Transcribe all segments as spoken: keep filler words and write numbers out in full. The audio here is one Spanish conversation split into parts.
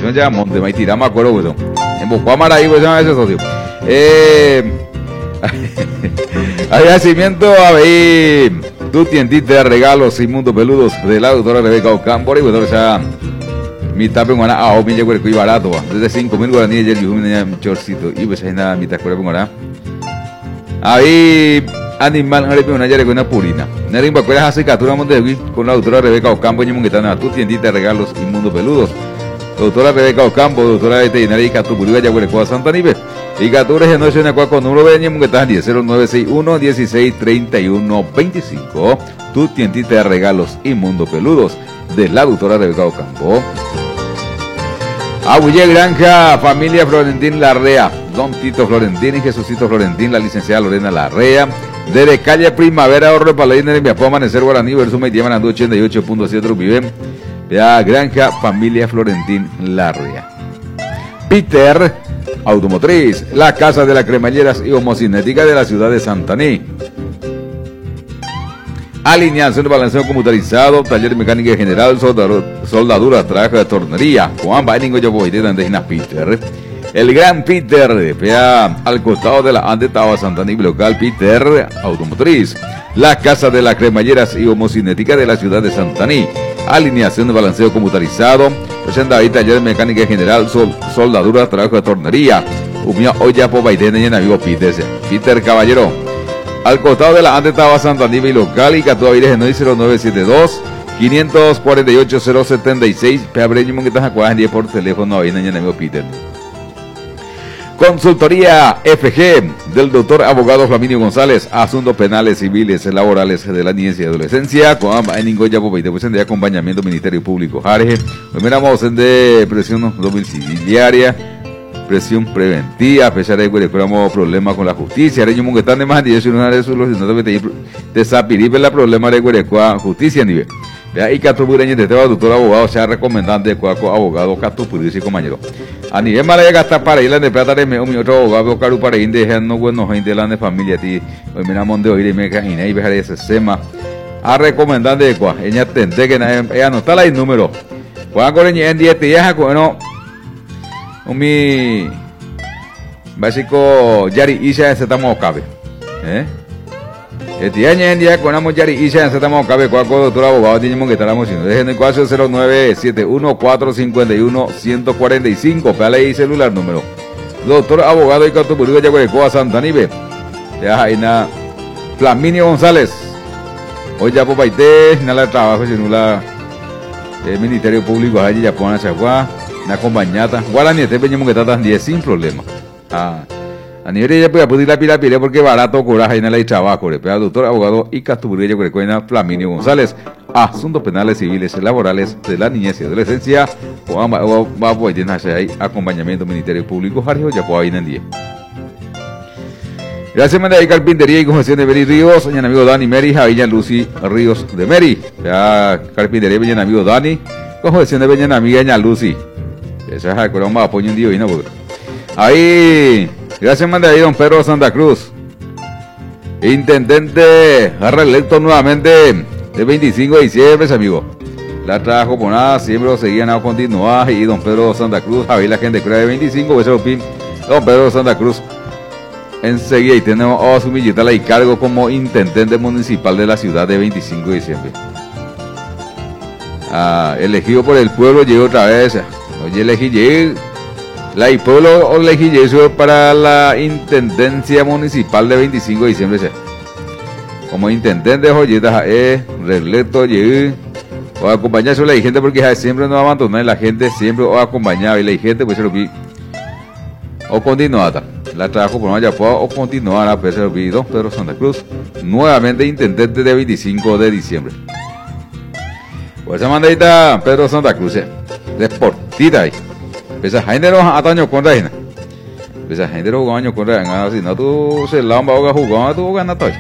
urbanización ya Monte Maitira, me acuerdo, pues. En Bocuamara ahí, pues, ese socio. Eh. Agradecimiento a ver tu tiendita de regalos y mundos peludos de la doctora Rebeca Ocampo y bueno, ya mi tape en a o mi llegó el barato desde cinco mil guaraníes y el un chorcito y pues ahí nada mi tacuera en ahí animal en una yare con una purina Nerin Bacueras hace captura Montevideo con la doctora Rebeca Ocampo y Monguetana tu tiendita de regalos y mundos peludos doctora Rebeca Ocampo doctora veterinaria y Catupuriga Yaguarecoa Santa Nive y Catures en noche en Acuaco número veinte Monguetana diez cero nueve seis uno dieciséis treinta y uno veinticinco tu tiendita de regalos y mundos peludos de la doctora Rebeca Ocampo. Abuye Granja, familia Florentín Larrea, don Tito Florentín y Jesucito Florentín, la licenciada Lorena Larrea, desde calle Primavera, Horro Paladín, en Viapó, Amanecer, Guaraní, Verso, Maitía, Manandú, ochenta y ocho punto siete, viven, ya Granja, familia Florentín Larrea. Peter, Automotriz, la casa de las cremalleras y homocinética de la ciudad de Santaní. Alineación de balanceo computarizado, taller de mecánica general, soldadura, soldadura, trabajo de tornería. Juan Bainingo yo voy de Andesina Peter. El gran Peter, vea al costado de la Andetaba Santaní local Peter Automotriz. La casa de las cremalleras y homocinética de la ciudad de Santaní. Alineación de balanceo computarizado, ochenta y taller de mecánica general, sol, soldadura, trabajo de tornería. Umia olla po Baidene y en amigo Peter. Peter Caballero. Al costado de la Andetaba Santaní local y Catuá Vires en cero nueve siete dos, cinco cuatro ocho, cero siete seis. Peabreño Monguetas Acuadas diez por teléfono ahí en el amigo Peter. Consultoría F G del doctor abogado Flaminio González, asuntos penales, civiles, laborales de la niñez y adolescencia, con en Ningoya Popeite, pues de acompañamiento Ministerio Público. Jarge, miramos en de presión domiciliaria, presión preventiva, a pesar de que recuperamos problemas con la justicia. Areño Monguetán de más de diez una de sus los desapiribe la problema de Guarecua justicia nivel. Vea y Catupureño de Teba, doctor abogado, sea recomendante de Cuaco abogado Catupurici compañero. A nivel Malaya gasta para ir de plata de mi otro abogado Caru para ir de no buenos gente la de familia ti. Hoy miramos de oír y me caen y dejar ese sema. A recomendante de Cua, ella tente que ella no está la el número. Juan Coreño en diez días bueno. Mi básico Yari Isha en Setamo Cabe. ¿Eh? Este año en día con Yari Isha en Setamo Cabe, cuaco doctor abogado, tenemos que estar haciendo. Dejen el cuatro cero nueve siete uno cuatro cinco uno uno cuatro cinco. Pale y celular número. Doctor abogado y Catupuriga Yaguarecoa Santa Nive. Ya hay na Flaminio González. Hoy ya Popaite, nada de trabajo, sino la el Ministerio Público allí ya ponen a Chagua. Una acompañata, Guarani, este peño que tratan diez sin problema. Ah, a nivel de ella puede pedir la pila pila porque barato coraje en el trabajo. Le pega doctor abogado y Castuburilla Cuerecuena Flaminio González. Asuntos penales, civiles, laborales de la niñez y adolescencia. Va a poder hacer ahí acompañamiento Ministerio Público. Jarjo ya puede ir en día. Gracias, Manda de Carpintería y Congestión de Meri Ríos. Señor amigo Dani Meri, Javilla Lucy Ríos de Meri. Ya Carpintería, Beñan amigo Dani. Congestión de Beñan amiga Ña Lucy. Esa es el más apoyo un día y no porque ahí gracias manda ahí don Pedro Santa Cruz, intendente reelecto nuevamente el veinticinco de diciembre, amigo. La trabajo por nada, siempre lo seguían a continuar y don Pedro Santa Cruz, ahí la gente cree de veinticinco, pues el pin, don Pedro Santa Cruz enseguida y tenemos a su millita y cargo como intendente municipal de la ciudad de veinticinco de diciembre. Ah, elegido por el pueblo llegó otra vez. Oye, elegí la y pueblo elegí eso para la intendencia municipal de veinticinco de diciembre. Como intendente de joyetas, eh, reelecto, llegué, o acompañar a la gente porque siempre no abandonar la gente, siempre o acompañar y la gente, pues se lo vi. O continuar, la trabajo por allá o continuar a pesar de don Pedro Santa Cruz, nuevamente intendente de veinticinco de diciembre. Pues esa mandadita Pedro Santa Cruz, eh. Deportita ahí. Pesa gente no ataño con reina. Pesa gente no gaño con reina. Si no tú se la va a jugar, tú ganas todo.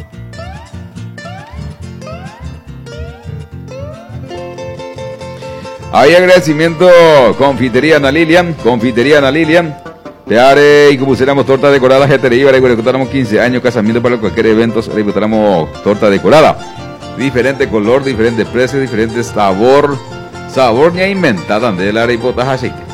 Hay agradecimiento Confitería Ana Lilian, Confitería Ana Lilian. Te haré y como pusiéramos torta decorada, G T R I, para que recordáramos quince años, casamiento para cualquier evento, recordáramos torta decorada. Diferente color, diferente precio, diferente sabor. Sabor ni inventada de la ripota así.